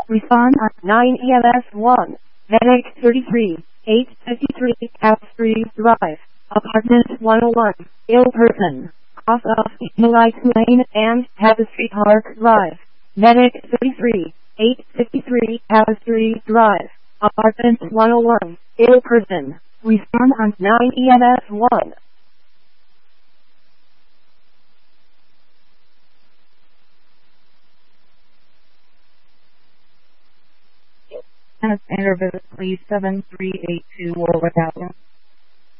Respond on 9 EMS 1. Medic 33, 853, House 3 Drive, Apartment 101, ill person, off of Light Lane and Tapestry Park Drive. Medic 33, 853, House 3 Drive, Apartment 101, ill person. Respond on 9 EMS 1. Enter visit please 7382 Warwick Avenue.